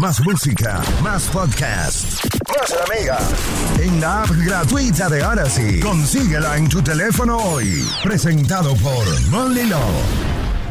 más música, más podcast, más la Mega. En la app gratuita de Odyssey. Consíguela en tu teléfono hoy. Presentado por Monly Law.